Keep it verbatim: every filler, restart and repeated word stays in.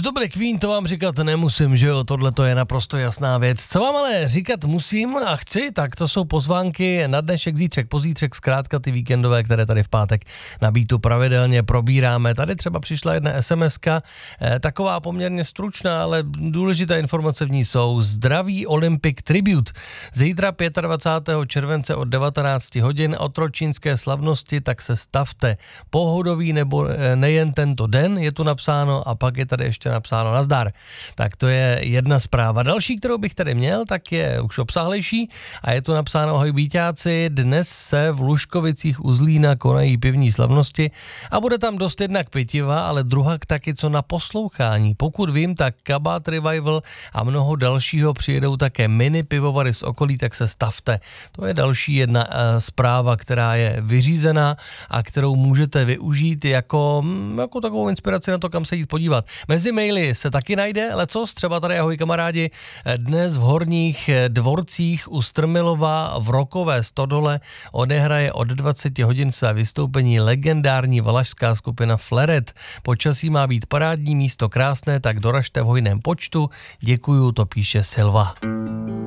to byly Queen, to vám říkat nemusím, že jo, tohle to je naprosto jasná věc. Co vám ale říkat musím a chci, tak to jsou pozvánky na dnešek, zítřek, pozítřek, zkrátka ty víkendové, které tady v pátek na Beatu pravidelně probíráme. Tady třeba přišla jedna SMSka, eh, taková poměrně stručná, ale důležité informace v ní jsou. Zdraví Olympic Tribute. Zítra dvacátého pátého července od devatenáct hodin otročínské slavnosti, tak se stavte. Pohodový nebo eh, nejen tento den, je tu napsáno, a pak je tady ještě napsáno nazdar. Tak to je jedna zpráva. Další, kterou bych tady měl, tak je už obsáhlejší a je tu napsáno: ahoj Bíťáci, dnes se v Lužkovicích u Zlína konají pivní slavnosti a bude tam dost jednak pitiva, ale druhak taky co na poslouchání. Pokud vím, tak Kabát Revival a mnoho dalšího přijedou také mini pivovary z okolí, tak se stavte. To je další jedna uh, zpráva, která je vyřízená a kterou můžete využít jako, jako takovou inspiraci na to, kam se jít podívat. Mezi maily se taky najde lecos, třeba tady ahoj kamarádi, dnes v Horních Dvorcích u Strmilova v Rokové Stodole odehraje od dvacet hodin své vystoupení legendární valašská skupina Fleret. Počasí má být parádní, místo krásné, tak doražte v hojném počtu. Děkuju, to píše Silva.